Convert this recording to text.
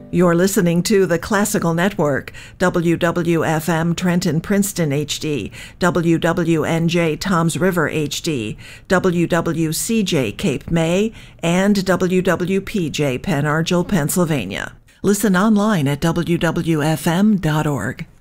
You're listening to the Classical Network, WWFM Trenton Princeton HD, WWNJ Toms River HD, WWCJ Cape May, and WWPJ Pen Argyl, Pennsylvania. Listen online at wwfm.org.